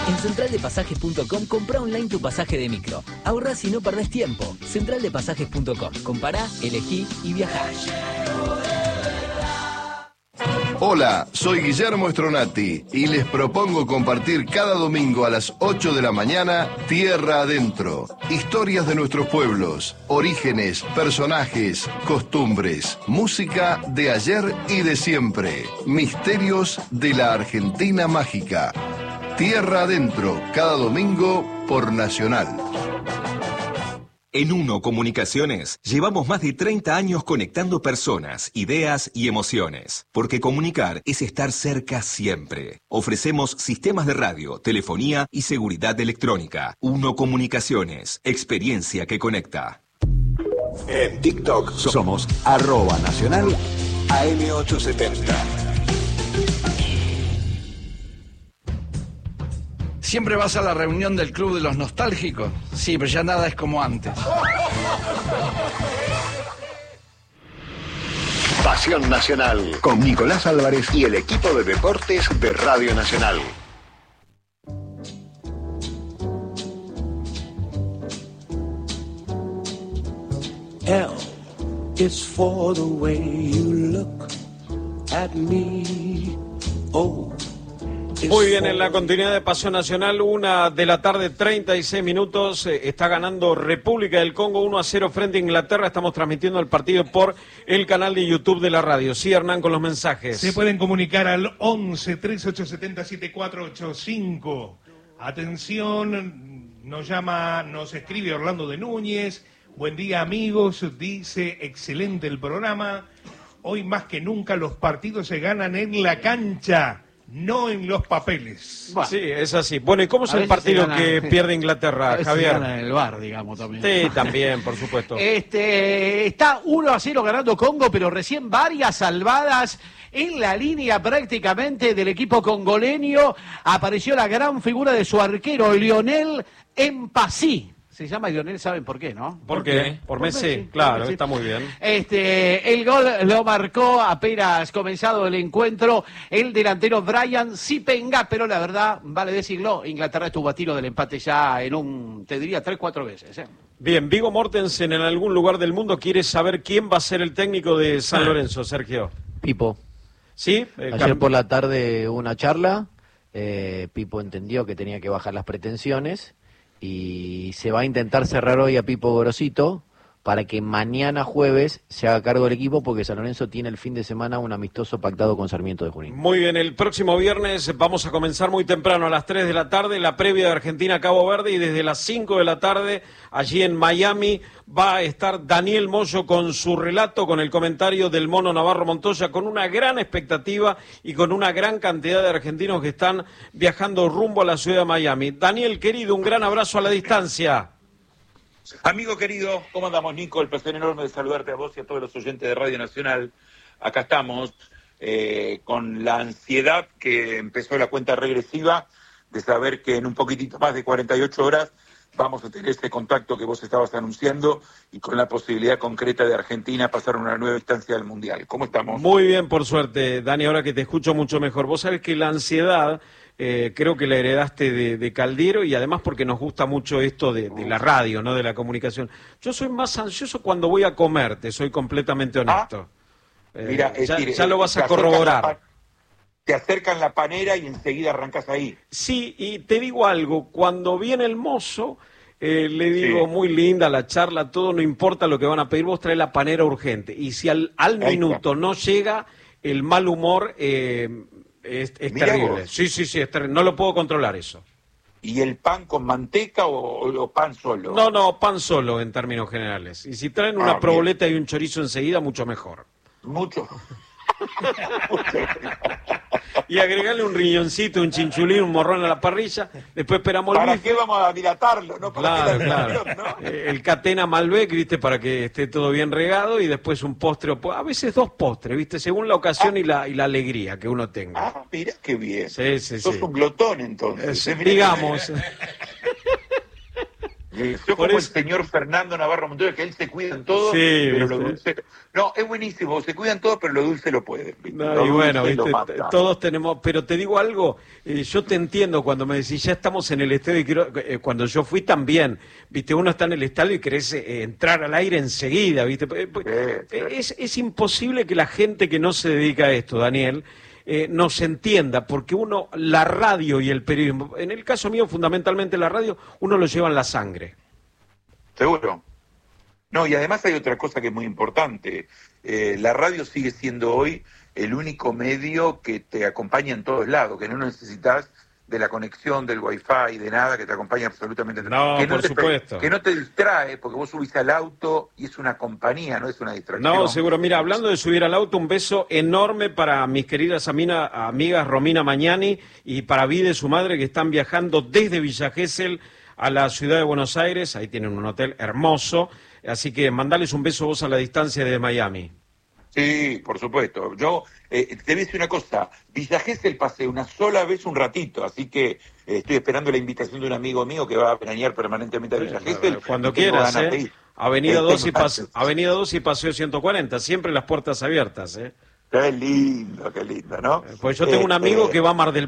En centraldepasajes.com comprá online tu pasaje de micro. Ahorrás y no perdés tiempo. Centraldepasajes.com. Compará, elegí y viajá. Hola, soy Guillermo Stronati y les propongo compartir cada domingo a las 8 de la mañana Tierra Adentro. Historias de nuestros pueblos, orígenes, personajes, costumbres, música de ayer y de siempre. Misterios de la Argentina mágica. Tierra Adentro, cada domingo por Nacional. En Uno Comunicaciones llevamos más de 30 años conectando personas, ideas y emociones. Porque comunicar es estar cerca siempre. Ofrecemos sistemas de radio, telefonía y seguridad electrónica. Uno Comunicaciones, experiencia que conecta. En TikTok somos @nacional AM870. ¿Siempre vas a la reunión del Club de los Nostálgicos? Sí, pero ya nada es como antes. Pasión Nacional, con Nicolás Álvarez y el equipo de deportes de Radio Nacional. L is for the way you look at me. O. Muy bien, en la continuidad de Pasión Nacional, 1:36 p.m, está ganando República del Congo 1-0 frente a Inglaterra. Estamos transmitiendo el partido por el canal de YouTube de la radio. Sí, Hernán, con los mensajes. Se pueden comunicar al 11-3870-7485. Atención, nos escribe Orlando de Núñez. Buen día, amigos, dice, excelente el programa. Hoy más que nunca los partidos se ganan en la cancha, no en los papeles. Bueno, sí, es así. Bueno, ¿y cómo es el partido que pierde Inglaterra, Javier? Se gana en el bar, digamos, también. Sí, también, por supuesto. Está 1-0 ganando Congo, pero recién varias salvadas en la línea prácticamente del equipo congoleño. Apareció la gran figura de su arquero, Lionel Mpassi. Se llama Lionel, ¿saben por qué, no? ¿Por qué? Por Messi, claro, Messi. Está muy bien. El gol lo marcó apenas comenzado el encuentro el delantero Brian Sipenga, pero la verdad, vale decirlo, Inglaterra estuvo a tiro del empate ya en te diría 3-4 veces. Bien, Viggo Mortensen en algún lugar del mundo quiere saber quién va a ser el técnico de San Lorenzo, Sergio. Pipo. ¿Sí? Ayer por la tarde hubo una charla, Pipo entendió que tenía que bajar las pretensiones y se va a intentar cerrar hoy a Pipo Gorosito para que mañana jueves se haga cargo del equipo, porque San Lorenzo tiene el fin de semana un amistoso pactado con Sarmiento de Junín. Muy bien, el próximo viernes vamos a comenzar muy temprano, a las 3 de la tarde, la previa de Argentina-Cabo Verde, y desde las 5 de la tarde, allí en Miami, va a estar Daniel Moyo con su relato, con el comentario del Mono Navarro Montoya, con una gran expectativa y con una gran cantidad de argentinos que están viajando rumbo a la ciudad de Miami. Daniel, querido, un gran abrazo a la distancia. Amigo querido, ¿cómo andamos, Nico? El placer enorme de saludarte a vos y a todos los oyentes de Radio Nacional. Acá estamos con la ansiedad que empezó la cuenta regresiva de saber que en un poquitito más de 48 horas vamos a tener ese contacto que vos estabas anunciando y con la posibilidad concreta de Argentina pasar a una nueva instancia del Mundial. ¿Cómo estamos? Muy bien, por suerte, Dani, ahora que te escucho mucho mejor. Vos sabés que la ansiedad creo que la heredaste de Caldiero, y además porque nos gusta mucho esto de la radio, ¿no? De la comunicación. Yo soy más ansioso cuando voy a comer, te soy completamente honesto. Mira, ya lo vas a corroborar. Te acercan la panera y enseguida arrancas ahí. Sí, y te digo algo, cuando viene el mozo, le digo, muy linda la charla, todo, no importa lo que van a pedir, vos trae la panera urgente. Y si al minuto no llega, el mal humor es terrible. Sí, es terrible. No lo puedo controlar eso. ¿Y el pan con manteca o pan solo? No, pan solo en términos generales. Y si traen una proboleta y un chorizo enseguida, mucho mejor. Mucho. Y agregarle un riñoncito, un chinchulín, un morrón a la parrilla. Después esperamos ¿Para qué vamos a dilatarlo? ¿No? Claro. El catena Malbec, ¿viste? Para que esté todo bien regado, y después un postre, a veces 2 postres, ¿viste? Según la ocasión y la alegría que uno tenga. Mira qué bien. Sí. Sos un glotón, entonces. Digamos. Yo como el señor Fernando Navarro Montoya, que él se cuida en todo, Sí, pero ¿viste? lo dulce... No, es buenísimo, se cuidan todo, pero lo dulce lo pueden. ¿Viste? No, Lo y bueno, dulce lo ¿viste? mata. Todos tenemos, pero te digo algo, yo te entiendo cuando me decís, ya estamos en el estadio, y cuando yo fui también, viste, uno está en el estadio y querés entrar al aire enseguida, viste. Es imposible que la gente que no se dedica a esto, Daniel, nos entienda, porque uno, la radio y el periodismo, en el caso mío fundamentalmente la radio, uno lo lleva en la sangre. Seguro. No, y además hay otra cosa que es muy importante. La radio sigue siendo hoy el único medio que te acompaña en todos lados, que no necesitas de la conexión, del wifi, de nada, que te acompaña absolutamente. No, que por supuesto. Que no te distrae, porque vos subís al auto y es una compañía, no es una distracción. No, seguro. Mira, hablando de subir al auto, un beso enorme para mis queridas amigas Romina Mañani y para Vide, su madre, que están viajando desde Villa Gesell a la ciudad de Buenos Aires. Ahí tienen un hotel hermoso. Así que mandales un beso vos a la distancia desde Miami. Sí, por supuesto. Yo te voy a decir una cosa. Villa Gesell pasé una sola vez un ratito, así que estoy esperando la invitación de un amigo mío que va a veranear permanentemente a Villa Gesell. Cuando quieras, Avenida 2 y Paseo 140, siempre las puertas abiertas, Qué lindo, ¿no? Pues yo tengo un amigo que va a Mar del